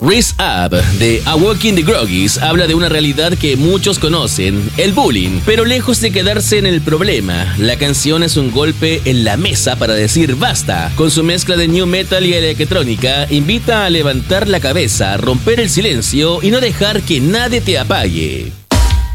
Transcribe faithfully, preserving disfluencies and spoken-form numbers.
Rise Up de Awakening the Groggies habla de una realidad que muchos conocen, el bullying, pero lejos de quedarse en el problema, la canción es un golpe en la mesa para decir basta. Con su mezcla de new metal y electrónica, invita a levantar la cabeza, romper el silencio y no dejar que nadie te apague.